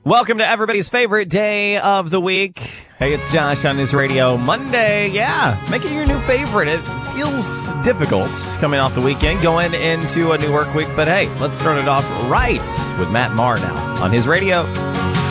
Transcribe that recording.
Welcome to everybody's favorite day of the week. Hey, it's Josh on News Radio Monday. Yeah, make it your new favorite. It feels difficult coming off the weekend, going into a new work week. But hey, let's start it off right with Matt Maher now on his radio.